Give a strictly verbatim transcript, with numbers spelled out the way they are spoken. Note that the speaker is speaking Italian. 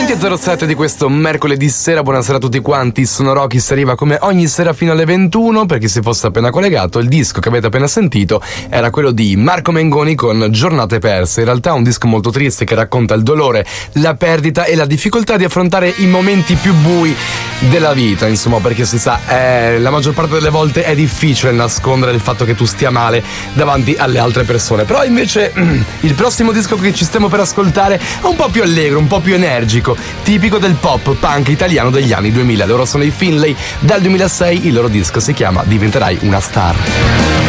venti e zero sette di questo mercoledì sera. Buonasera a tutti quanti, sono Rocky, si arriva come ogni sera fino alle ventuno. Per chi si fosse appena collegato, il disco che avete appena sentito era quello di Marco Mengoni con Giornate perse. In realtà è un disco molto triste che racconta il dolore, la perdita e la difficoltà di affrontare i momenti più bui della vita, insomma, perché si sa, eh, la maggior parte delle volte è difficile nascondere il fatto che tu stia male davanti alle altre persone. Però invece il prossimo disco che ci stiamo per ascoltare è un po' più allegro, un po' più energico, tipico del pop punk italiano degli anni duemila. Loro sono i Finlay, dal duemilasei il loro disco si chiama Diventerai una star.